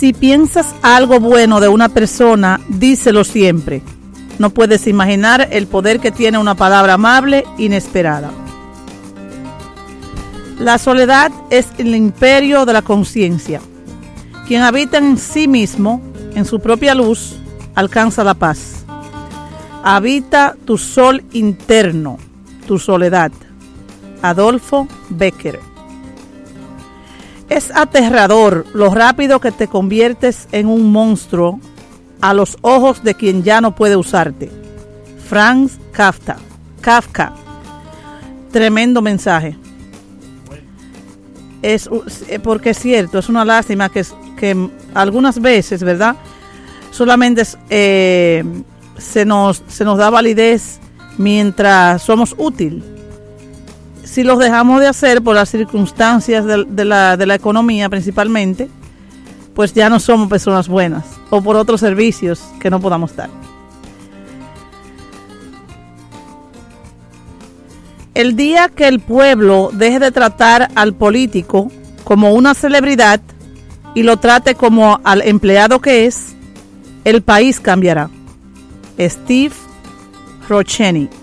Si piensas algo bueno de una persona, díselo siempre. No puedes imaginar el poder que tiene una palabra amable, inesperada. La soledad es el imperio de la conciencia. Quien habita en sí mismo, en su propia luz, alcanza la paz. Habita tu sol interno, tu soledad. Adolfo Becker. Es aterrador lo rápido que te conviertes en un monstruo a los ojos de quien ya no puede usarte. Franz Kafka. Tremendo mensaje. Porque es cierto, es una lástima que algunas veces, ¿verdad? Solamente se nos da validez mientras somos útiles. Si los dejamos de hacer por las circunstancias de la economía principalmente, pues ya no somos personas buenas, o por otros servicios que no podamos dar. El día que el pueblo deje de tratar al político como una celebridad y lo trate como al empleado que es, el país cambiará. Steve Rocheny.